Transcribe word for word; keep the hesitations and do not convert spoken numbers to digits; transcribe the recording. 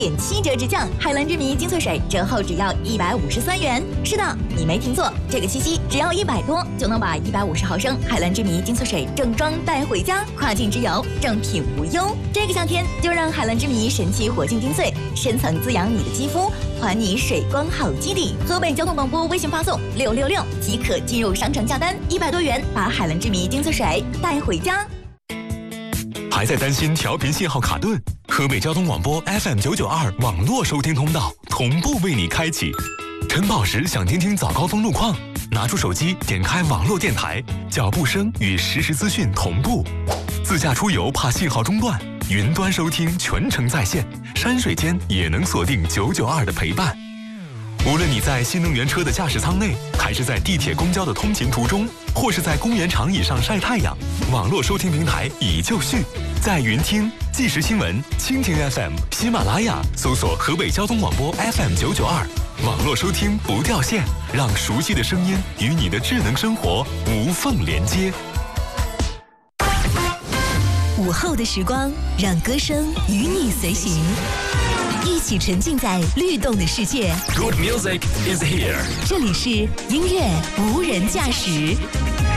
点七折直降，海蓝之谜精粹水折后只要一百五十三元。是的，你没听错，这个七夕只要一百多就能把一百五十毫升海蓝之谜精粹水正装带回家，跨境之游正品无忧。这个夏天就让海蓝之谜神奇活性精粹深层滋养你的肌肤，还你水光好基底。河北交通广播微信发送六六六即可进入商城下单，一百多元把海蓝之谜精粹水带回家。 还在担心调频信号卡顿？河北交通广播 F M 九九二网络收听通道同步为你开启。晨跑时想听听早高峰路况，拿出手机点开网络电台，脚步声与实时资讯同步。自驾出游怕信号中断，云端收听全程在线，山水间也能锁定九九二的陪伴。无论你在新能源车的驾驶舱内，还是在地铁公交的通勤途中，或是在公园长椅上晒太阳，网络收听平台已就绪。在云听、即时新闻、蜻蜓 F M、喜马拉雅搜索河北交通广播 F M 九九二，网络收听不掉线，让熟悉的声音与你的智能生活无缝连接。 午后的时光，让歌声与你随行，一起沉浸在律动的世界。 Good music is here。 这里是音乐无人驾驶。